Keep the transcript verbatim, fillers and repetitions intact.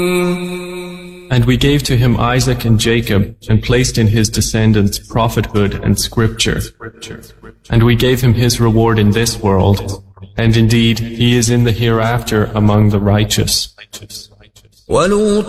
And we gave to him Isaac and Jacob, and placed in his descendants prophethood and scripture. And we gave him his reward in this world, and indeed he is in the hereafter among the righteous. وَلُوطًا